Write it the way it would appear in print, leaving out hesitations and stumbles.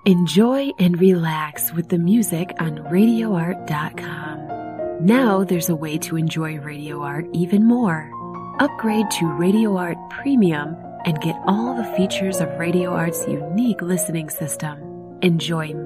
Enjoy and relax with the music on RadioArt.com. Now there's a way to enjoy Radio Art even more. Upgrade to Radio Art Premium and get all the features of Radio Art's unique listening system. Enjoy